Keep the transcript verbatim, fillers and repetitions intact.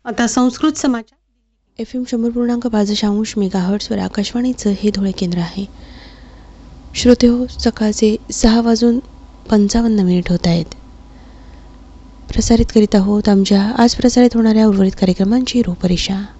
आता संस्कृत समाचार F M शंभर पूर्णांक पाच दशांश मेगाहर्ट्सवर आकाशवाणीचं हे धुळे केंद्र आहे. श्रोते हो, सकाळचे सहा वाजून पंचावन्न मिनिट होत आहेत. प्रसारित करीत आहोत आमच्या आज प्रसारित होणाऱ्या उर्वरित कार्यक्रमांची रूपरेषा.